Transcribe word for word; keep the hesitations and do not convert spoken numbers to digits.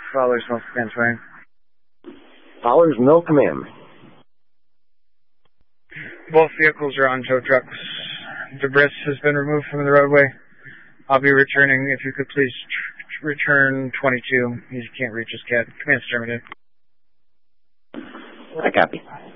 Fowler's Milk Command twenty. Fowler's Milk Command. Both vehicles are on tow trucks. Debris has been removed from the roadway. I'll be returning. If you could please tr- return twenty-two. He can't reach his cat. Command's terminated. I copy.